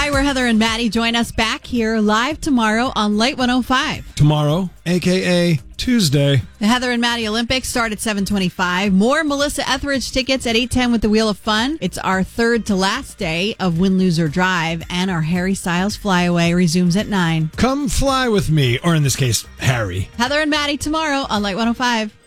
Hi, we're Heather and Maddie. Join us back here live tomorrow on Light 105. Tomorrow, a.k.a. Tuesday. The Heather and Maddie Olympics start at 7:25. More Melissa Etheridge tickets at 8:10 with the Wheel of Fun. It's our third to last day of Win, Lose, or Drive, and our Harry Styles Flyaway resumes at 9. Come fly with me, or in this case, Harry. Heather and Maddie tomorrow on Light 105.